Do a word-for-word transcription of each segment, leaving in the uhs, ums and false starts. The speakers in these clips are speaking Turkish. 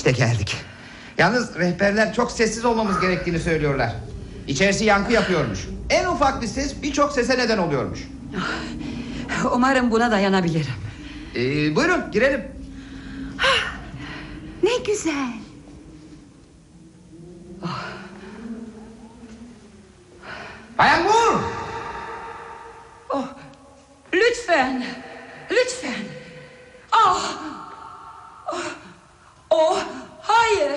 İşte geldik. Yalnız rehberler çok sessiz olmamız gerektiğini söylüyorlar. İçerisi yankı yapıyormuş. En ufak bir ses birçok sese neden oluyormuş. Umarım buna dayanabilirim. Ee, buyurun girelim. Ne güzel. Oh. Bayan Moore! Oh, lütfen, lütfen. Ah, oh, oh, hayır,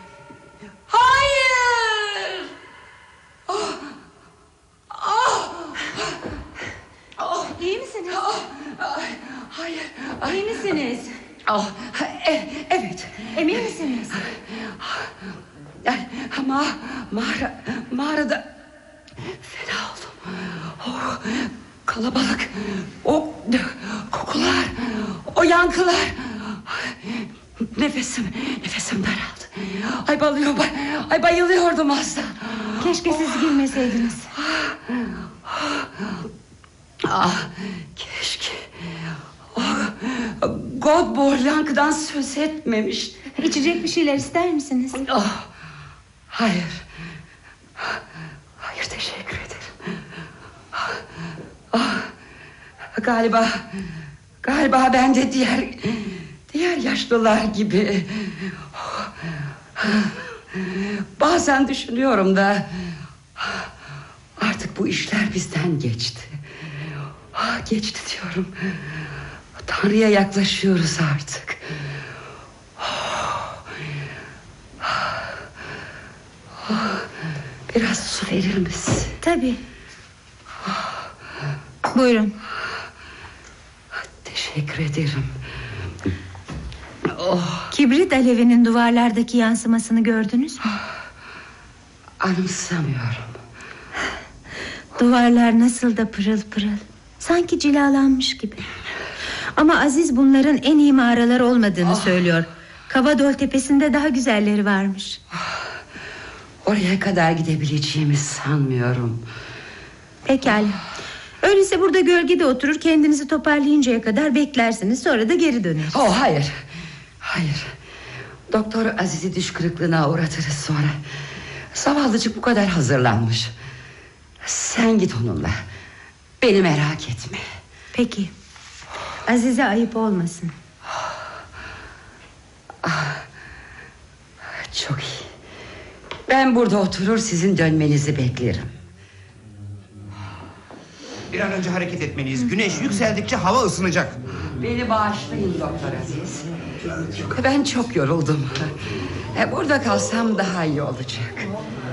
hayır. Oh, oh, oh. İyi misiniz? Oh, hayır, İyi misiniz? Oh, e, evet. Emin misiniz? Ama mağara, mağarada fena oldum. Oh, kalabalık, o kokular, o yankılar. Nefesim, nefesim daraldı. Ay bayılıyor, ay bayılıyordum az da. Keşke siz oh. girmeseydiniz. Ah, keşke. Oh, Godboard yankıdan söz etmemiş. İçecek bir şeyler ister misiniz? Oh, hayır. Hayır, teşekkür ederim. Oh, galiba Galiba ben de diğer Diğer yaşlılar gibi. Oh, bazen düşünüyorum da artık bu işler bizden geçti. Oh, geçti diyorum. Tanrı'ya yaklaşıyoruz artık. Oh, oh, biraz su verir misin? Tabii. Buyurun. Teşekkür ederim. Oh. Kibrit alevinin duvarlardaki yansımasını gördünüz mü? Anımsamıyorum. Duvarlar nasıl da pırıl pırıl. Sanki cilalanmış gibi. Ama Aziz bunların en iyi mağaralar olmadığını oh. söylüyor. Kavadol tepesinde daha güzelleri varmış. Oh. Oraya kadar gidebileceğimi sanmıyorum. Pekala. Öyleyse burada gölgede oturur, kendinizi toparlayıncaya kadar beklersiniz, sonra da geri döneriz. Oh, hayır. Hayır. Doktor Aziz'i düş kırıklığına uğratırız sonra. Zavallıcık bu kadar hazırlanmış. Sen git onunla. Beni merak etme. Peki. Aziz'e ayıp olmasın. Ah, çok iyi. Ben burada oturur sizin dönmenizi beklerim. Bir an önce hareket etmeliyiz. Güneş yükseldikçe hava ısınacak. Beni bağışlayın Doktor Aziz. Ben çok yoruldum. Burada kalsam daha iyi olacak.